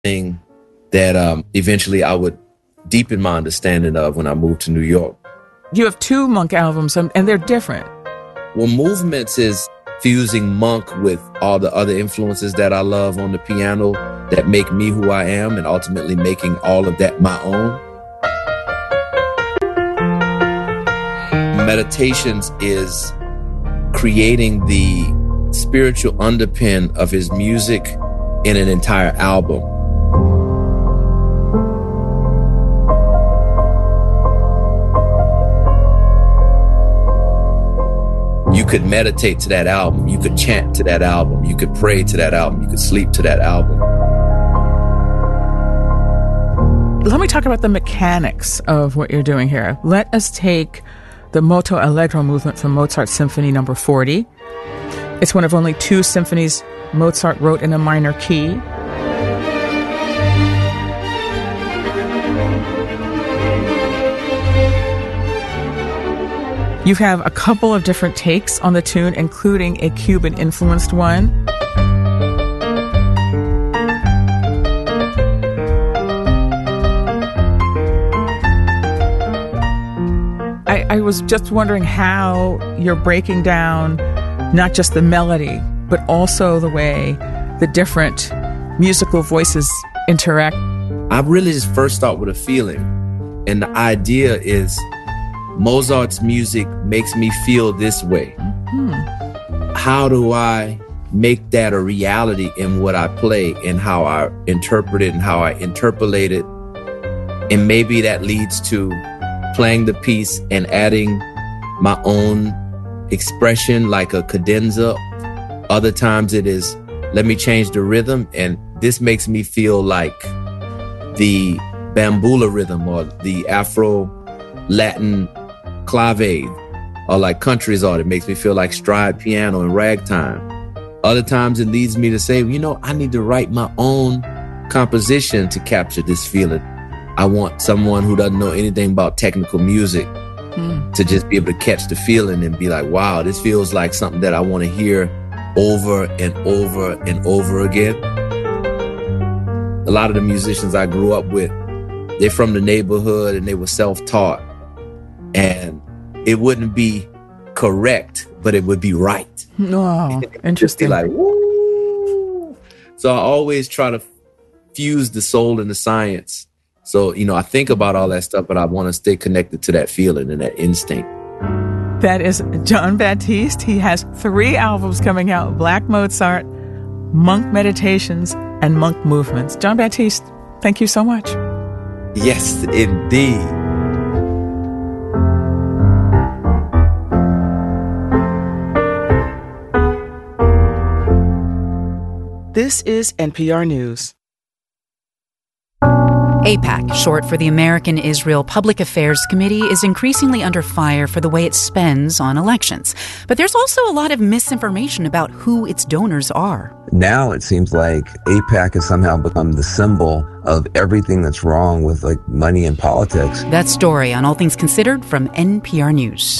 thing that eventually I would deepen my understanding of when I moved to New York. You have 2 Monk albums, and they're different. Well, Movements is fusing Monk with all the other influences that I love on the piano that make me who I am, and ultimately making all of that my own. Meditations is creating the spiritual underpin of his music in an entire album. You could meditate to that album. You could chant to that album. You could pray to that album. You could sleep to that album. Let me talk about the mechanics of what you're doing here. Let us take the Moto Allegro movement from Mozart's Symphony No. 40. It's one of only 2 symphonies Mozart wrote in a minor key. You have a couple of different takes on the tune, including a Cuban-influenced one. I was just wondering how you're breaking down not just the melody, but also the way the different musical voices interact. I really just first start with a feeling. And the idea is Mozart's music makes me feel this way. Mm-hmm. How do I make that a reality in what I play and how I interpret it and how I interpolate it? And maybe that leads to playing the piece and adding my own expression like a cadenza. Other times it is, let me change the rhythm, and this makes me feel like the bambula rhythm or the Afro-Latin clave, or like country's art. It makes me feel like stride piano and ragtime. Other times it leads me to say, I need to write my own composition to capture this feeling. I want someone who doesn't know anything about technical music to just be able to catch the feeling and be like, wow, this feels like something that I want to hear over and over and over again. A lot of the musicians I grew up with, they're from the neighborhood and they were self-taught. And it wouldn't be correct, but it would be right. Oh, interesting. Like, woo! So I always try to fuse the soul and the science. So, I think about all that stuff, but I want to stay connected to that feeling and that instinct. That is Jon Batiste. He has 3 albums coming out: Black Mozart, Monk Meditations, and Monk Movements. Jon Batiste, thank you so much. Yes, indeed. This is NPR News. AIPAC, short for the American Israel Public Affairs Committee, is increasingly under fire for the way it spends on elections. But there's also a lot of misinformation about who its donors are. Now it seems like AIPAC has somehow become the symbol of everything that's wrong with money and politics. That story on All Things Considered from NPR News.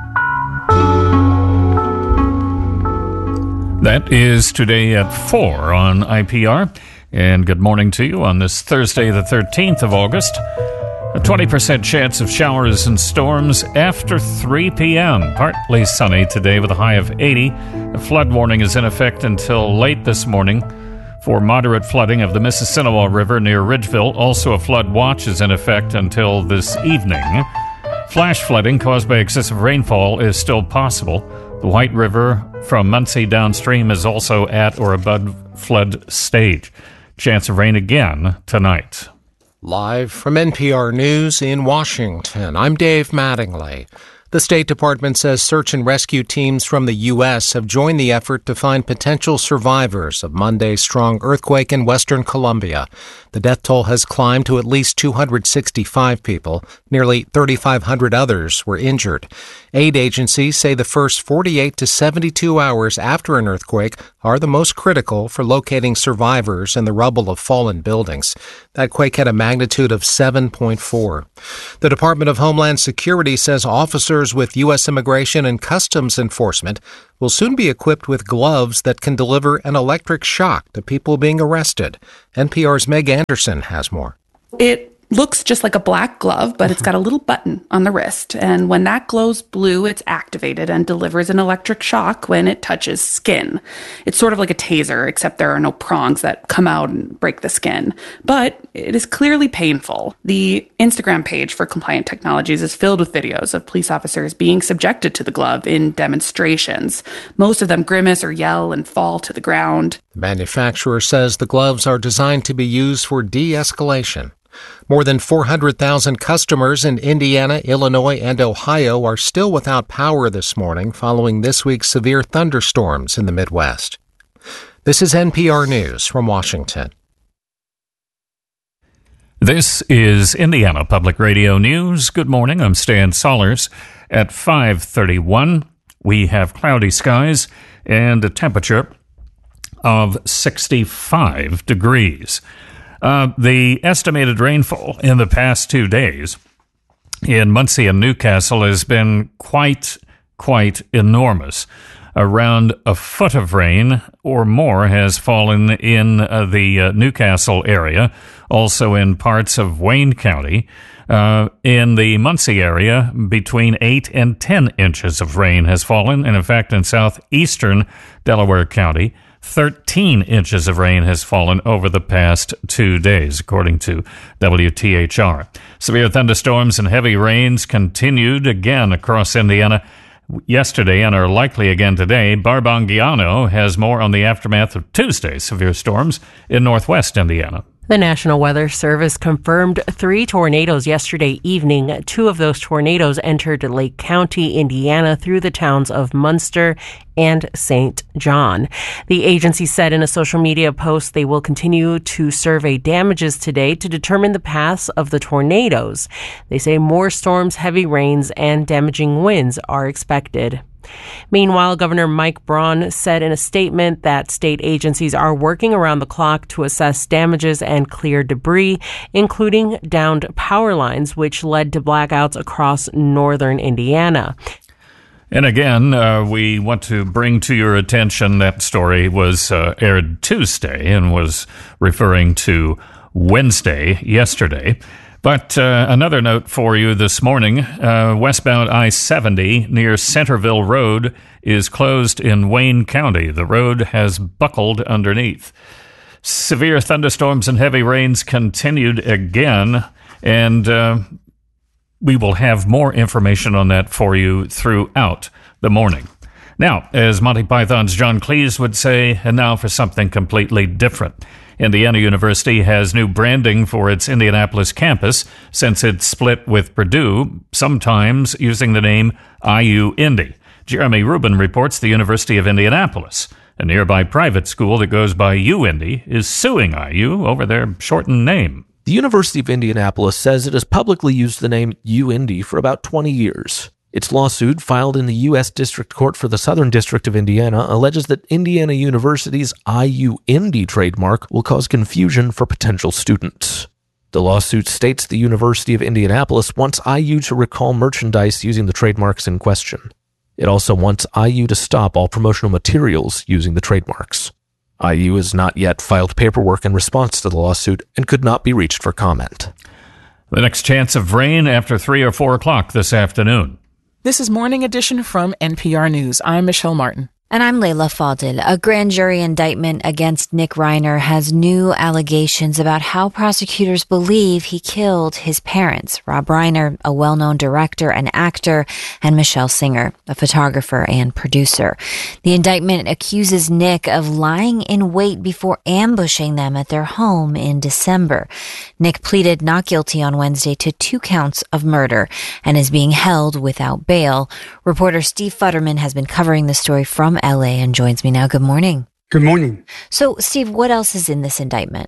That is today at 4 on IPR. And good morning to you on this Thursday, the 13th of August. A 20% chance of showers and storms after 3 p.m. Partly sunny today with a high of 80. A flood warning is in effect until late this morning for moderate flooding of the Mississinewa River near Ridgeville. Also, a flood watch is in effect until this evening. Flash flooding caused by excessive rainfall is still possible. The White River from Muncie downstream is also at or above flood stage. Chance of rain again tonight. Live from NPR News in Washington, I'm Dave Mattingly. The State Department says search and rescue teams from the U.S. have joined the effort to find potential survivors of Monday's strong earthquake in Western Colombia. The death toll has climbed to at least 265 people. Nearly 3,500 others were injured. Aid agencies say the first 48 to 72 hours after an earthquake are the most critical for locating survivors in the rubble of fallen buildings. That quake had a magnitude of 7.4. The Department of Homeland Security says officers with U.S. Immigration and Customs Enforcement will soon be equipped with gloves that can deliver an electric shock to people being arrested. NPR's Meg Anderson has more. It looks just like a black glove, but it's got a little button on the wrist. And when that glows blue, it's activated and delivers an electric shock when it touches skin. It's sort of like a taser, except there are no prongs that come out and break the skin. But it is clearly painful. The Instagram page for Compliant Technologies is filled with videos of police officers being subjected to the glove in demonstrations. Most of them grimace or yell and fall to the ground. The manufacturer says the gloves are designed to be used for de-escalation. More than 400,000 customers in Indiana, Illinois, and Ohio are still without power this morning following this week's severe thunderstorms in the Midwest. This is NPR News from Washington. This is Indiana Public Radio News. Good morning. I'm Stan Sollers. At 5:31, we have cloudy skies and a temperature of 65 degrees. The estimated rainfall in the past 2 days in Muncie and Newcastle has been quite enormous. Around a foot of rain or more has fallen in the Newcastle area, also in parts of Wayne County. In the Muncie area, between 8 and 10 inches of rain has fallen, and in fact in southeastern Delaware County, 13 inches of rain has fallen over the past 2 days, according to WTHR. Severe thunderstorms and heavy rains continued again across Indiana yesterday and are likely again today. Barbangiano has more on the aftermath of Tuesday's severe storms in northwest Indiana. The National Weather Service confirmed 3 tornadoes yesterday evening. 2 of those tornadoes entered Lake County, Indiana, through the towns of Munster and St. John. The agency said in a social media post they will continue to survey damages today to determine the paths of the tornadoes. They say more storms, heavy rains, and damaging winds are expected. Meanwhile, Governor Mike Braun said in a statement that state agencies are working around the clock to assess damages and clear debris, including downed power lines, which led to blackouts across northern Indiana. And again, we want to bring to your attention that story was aired Tuesday and was referring to Wednesday, yesterday. But another note for you this morning, westbound I-70 near Centerville Road is closed in Wayne County. The road has buckled underneath. Severe thunderstorms and heavy rains continued again, and we will have more information on that for you throughout the morning. Now, as Monty Python's John Cleese would say, and now for something completely different. Indiana University has new branding for its Indianapolis campus since it split with Purdue, sometimes using the name IU Indy. Jeremy Rubin reports the University of Indianapolis, a nearby private school that goes by UIndy, is suing IU over their shortened name. The University of Indianapolis says it has publicly used the name UIndy for about 20 years. Its lawsuit, filed in the U.S. District Court for the Southern District of Indiana, alleges that Indiana University's IU Indy trademark will cause confusion for potential students. The lawsuit states the University of Indianapolis wants IU to recall merchandise using the trademarks in question. It also wants IU to stop all promotional materials using the trademarks. IU has not yet filed paperwork in response to the lawsuit and could not be reached for comment. The next chance of rain after 3 or 4 o'clock this afternoon. This is Morning Edition from NPR News. I'm Michelle Martin. And I'm Layla Fadil. A grand jury indictment against Nick Reiner has new allegations about how prosecutors believe he killed his parents, Rob Reiner, a well-known director and actor, and Michelle Singer, a photographer and producer. The indictment accuses Nick of lying in wait before ambushing them at their home in December. Nick pleaded not guilty on Wednesday to 2 counts of murder and is being held without bail. Reporter Steve Futterman has been covering the story from LA and joins me now. Good morning. Good morning. So, Steve, what else is in this indictment?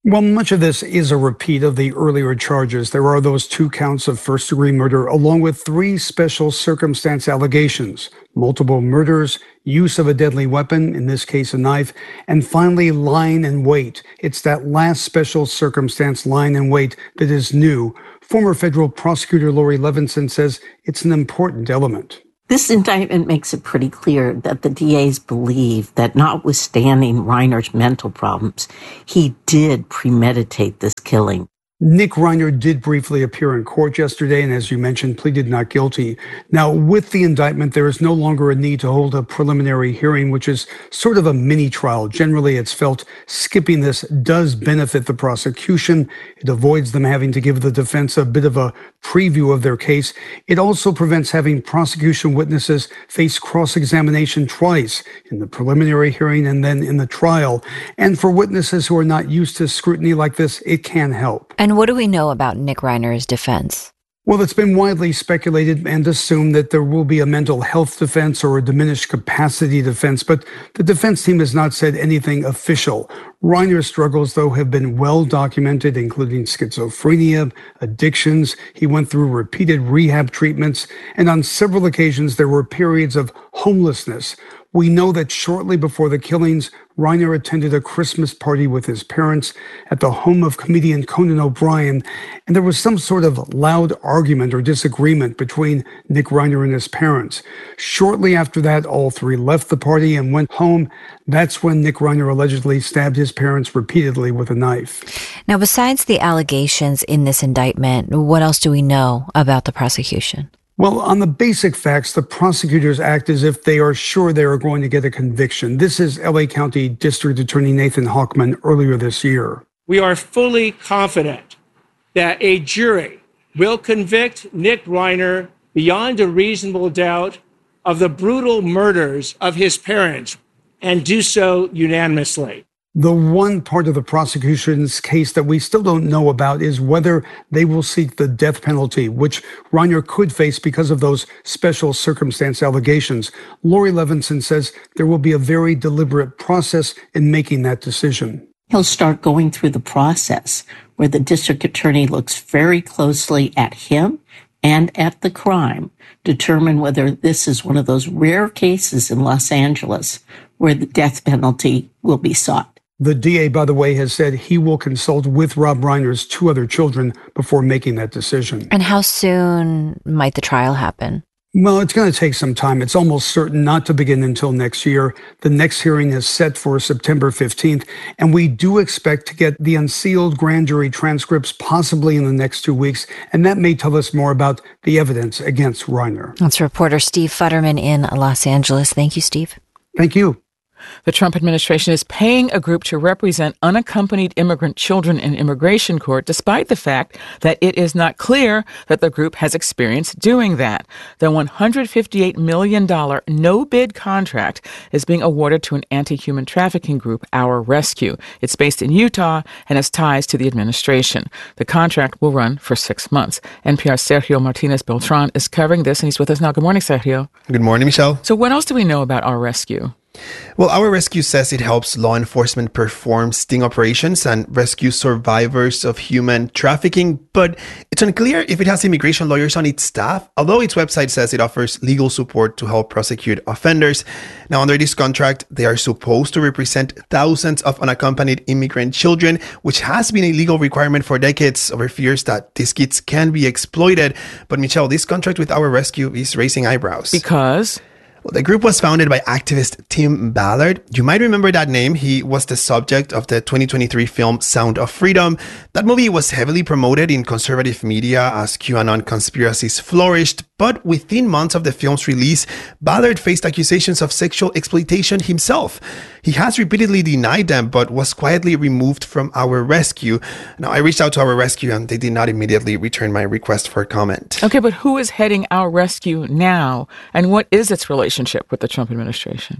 Well, much of this is a repeat of the earlier charges. There are those 2 counts of first-degree murder, along with 3 special circumstance allegations: multiple murders, use of a deadly weapon, in this case a knife, and finally lying in wait. It's that last special circumstance, lying in wait, that is new. Former federal prosecutor Laurie Levenson says it's an important element. This indictment makes it pretty clear that the DAs believe that, notwithstanding Reiner's mental problems, he did premeditate this killing. Nick Reiner did briefly appear in court yesterday and, as you mentioned, pleaded not guilty. Now, with the indictment, there is no longer a need to hold a preliminary hearing, which is sort of a mini trial. Generally, it's felt skipping this does benefit the prosecution. It avoids them having to give the defense a bit of a preview of their case. It also prevents having prosecution witnesses face cross-examination twice, in the preliminary hearing and then in the trial. And for witnesses who are not used to scrutiny like this, it can help. And what do we know about Nick Reiner's defense? Well, it's been widely speculated and assumed that there will be a mental health defense or a diminished capacity defense, but the defense team has not said anything official. Reiner's struggles, though, have been well documented, including schizophrenia, addictions. He went through repeated rehab treatments, and on several occasions there were periods of homelessness. We know that shortly before the killings, Reiner attended a Christmas party with his parents at the home of comedian Conan O'Brien, and there was some sort of loud argument or disagreement between Nick Reiner and his parents. Shortly after that, all 3 left the party and went home. That's when Nick Reiner allegedly stabbed his parents repeatedly with a knife. Now, besides the allegations in this indictment, what else do we know about the prosecution? Well, on the basic facts, the prosecutors act as if they are sure they are going to get a conviction. This is LA County District Attorney Nathan Hawkman earlier this year. We are fully confident that a jury will convict Nick Reiner beyond a reasonable doubt of the brutal murders of his parents, and do so unanimously. The one part of the prosecution's case that we still don't know about is whether they will seek the death penalty, which Reiner could face because of those special circumstance allegations. Laurie Levenson says there will be a very deliberate process in making that decision. He'll start going through the process where the district attorney looks very closely at him and at the crime, determine whether this is one of those rare cases in Los Angeles where the death penalty will be sought. The DA, by the way, has said he will consult with Rob Reiner's 2 other children before making that decision. And how soon might the trial happen? Well, it's going to take some time. It's almost certain not to begin until next year. The next hearing is set for September 15th, and we do expect to get the unsealed grand jury transcripts possibly in the next 2 weeks, and that may tell us more about the evidence against Reiner. That's reporter Steve Futterman in Los Angeles. Thank you, Steve. Thank you. The Trump administration is paying a group to represent unaccompanied immigrant children in immigration court, despite the fact that it is not clear that the group has experience doing that. The $158 million no-bid contract is being awarded to an anti-human trafficking group, Our Rescue. It's based in Utah and has ties to the administration. The contract will run for 6 months. NPR's Sergio Martinez-Beltran is covering this, and he's with us now. Good morning, Sergio. Good morning, Michelle. So what else do we know about Our Rescue? Well, Our Rescue says it helps law enforcement perform sting operations and rescue survivors of human trafficking, but it's unclear if it has immigration lawyers on its staff, although its website says it offers legal support to help prosecute offenders. Now, under this contract, they are supposed to represent thousands of unaccompanied immigrant children, which has been a legal requirement for decades over fears that these kids can be exploited. But Michelle, this contract with Our Rescue is raising eyebrows. Because? Well, the group was founded by activist Tim Ballard. You might remember that name. He was the subject of the 2023 film Sound of Freedom. That movie was heavily promoted in conservative media as QAnon conspiracies flourished. But within months of the film's release, Ballard faced accusations of sexual exploitation himself. He has repeatedly denied them, but was quietly removed from Our Rescue. Now, I reached out to Our Rescue, and they did not immediately return my request for comment. Okay, but who is heading Our Rescue now, and what is its relationship with the Trump administration?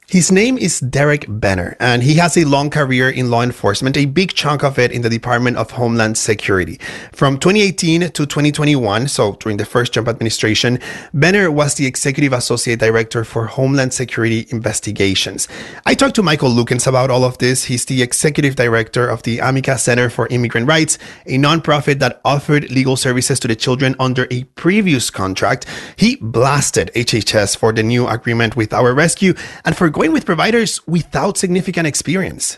His name is Derek Benner, and he has a long career in law enforcement, a big chunk of it in the Department of Homeland Security. From 2018 to 2021, so during the first Trump administration, Benner was the Executive Associate Director for Homeland Security Investigations. I talked to Michael Lukens about all of this. He's the Executive Director of the Amica Center for Immigrant Rights, a nonprofit that offered legal services to the children under a previous contract. He blasted HHS for the new agreement with Our Rescue and for going with providers without significant experience.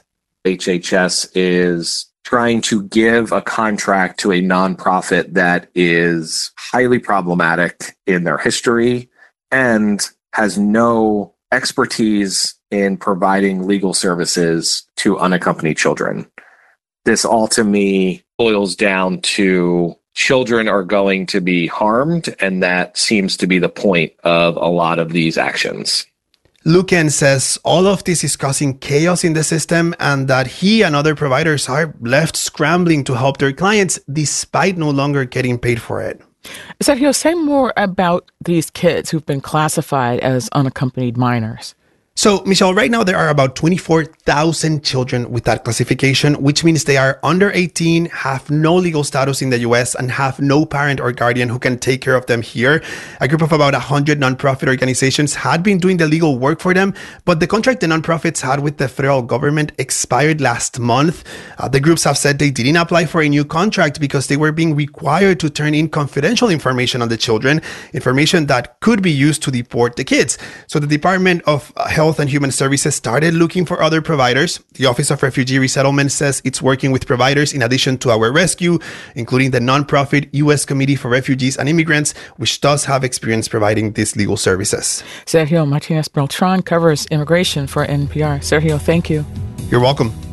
HHS is trying to give a contract to a nonprofit that is highly problematic in their history and has no expertise in providing legal services to unaccompanied children. This all to me boils down to children are going to be harmed, and that seems to be the point of a lot of these actions. Luken says all of this is causing chaos in the system and that he and other providers are left scrambling to help their clients despite no longer getting paid for it. Sergio, say more about these kids who've been classified as unaccompanied minors. So, Michelle, right now there are about 24,000 children with that classification, which means they are under 18, have no legal status in the U.S., and have no parent or guardian who can take care of them here. A group of about 100 nonprofit organizations had been doing the legal work for them, but the contract the nonprofits had with the federal government expired last month. The groups have said they didn't apply for a new contract because they were being required to turn in confidential information on the children, information that could be used to deport the kids. So the Department of Health and Human Services started looking for other providers. The Office of Refugee Resettlement says it's working with providers in addition to Our Rescue, including the nonprofit U.S. Committee for Refugees and Immigrants, which does have experience providing these legal services. Sergio Martinez Beltran covers immigration for NPR. Sergio, thank you. You're welcome.